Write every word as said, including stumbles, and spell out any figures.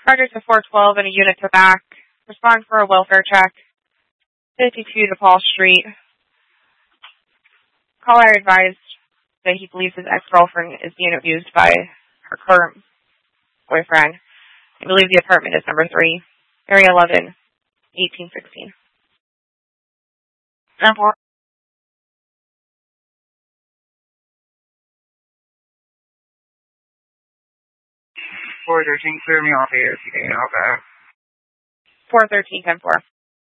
Charges to four twelve and a unit to back. Respond for a welfare check. fifty-two DePaul Street. Caller advised that he believes his ex-girlfriend is being abused by her current boyfriend. I believe the apartment is number three, area eleven, eighteen sixteen. Number four thirteen, clear me off here if you can. Okay. four thirteen, ten four.